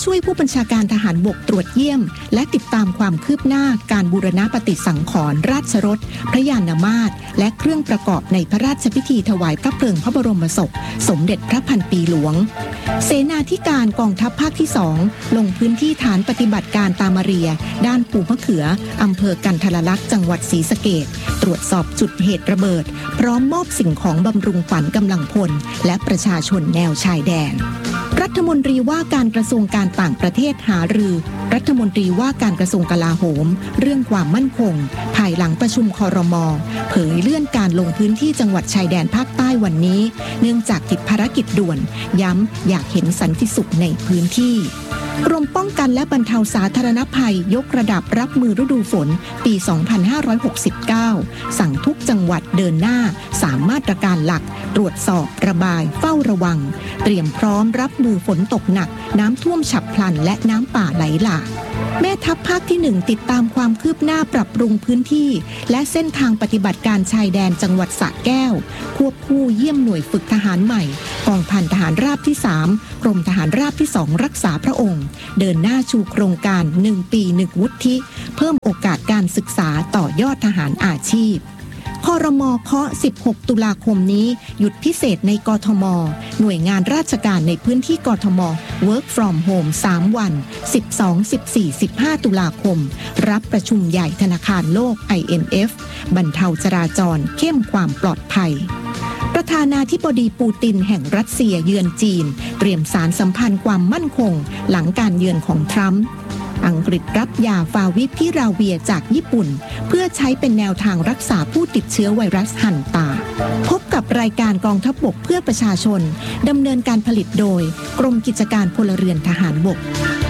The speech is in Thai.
ช่วยผู้บัญชาการทหารบกตรวจเยี่ยมและติดตามความคืบหน้าการบูรณปฏิสังขรณ์ราชรถพระยานมาศและเครื่องประกอบในพระราชพิธีถวายพระเพลิงพระบรมศพสมเด็จพระพันปีหลวงเสนาธิการกองทัพภาคที่2ลงพื้นที่ฐานปฏิบัติการตามาเรียด้านปู่มะเขืออำเภอกันทรลักษณ์จังหวัดศรีสะเกษตรวจสอบจุดเหตุระเบิดพร้อมมอบสิ่งของบำรุงขวัญกำลังพลและประชาชนแนวชายแดนรัฐมนตรีว่าการกระทรวงการต่างประเทศหารือรัฐมนตรีว่าการกระทรวงกลาโหมเรื่องความมั่นคงภายหลังประชุมครม.เผยเลื่อนการลงพื้นที่จังหวัดชายแดนภาคใต้วันนี้เนื่องจากติดภารกิจด่วนย้ำอยากเห็นสันติสุขในพื้นที่กรมป้องกันและบรรเทาสาธารณภัยยกระดับรับมือฤดูฝนปี 2569 สั่งทุกจังหวัดเดินหน้า3มาตรการหลักตรวจสอบระบายเฝ้าระวังเตรียมพร้อมรับมือฝนตกหนักน้ำท่วมฉับพลันและน้ำป่าไหลหลากแม่ทัพภาคที่1ติดตามความคืบหน้าปรับปรุงพื้นที่และเส้นทางปฏิบัติการชายแดนจังหวัดสระแก้วควบคู่เยี่ยมหน่วยฝึกทหารใหม่กองพันทหารราบที่3กรมทหารราบที่2รักษาพระองค์เดินหน้าชูโครงการ1ปี1วุฒิเพิ่มโอกาสการศึกษาต่อยอดทหารอาชีพครม.เคาะ16ตุลาคมนี้หยุดพิเศษในกทมหน่วยงานราชการในพื้นที่กทม Work from Home 3 วัน 12, 14, 15 ตุลาคมรับประชุมใหญ่ธนาคารโลก IMF บรรเทาจราจรเข้มความปลอดภัยประธานาธิบดีปูตินแห่งรัสเซียเยือนจีนเตรียมสารสัมพันธ์ความมั่นคงหลังการเยือนของทรัมป์อังกฤษรับยาฟาวิพิราเวียจากญี่ปุ่นเพื่อใช้เป็นแนวทางรักษาผู้ติดเชื้อไวรัสฮันตาพบกับรายการกองทัพบกเพื่อประชาชนดำเนินการผลิตโดยกรมกิจการพลเรือนทหารบก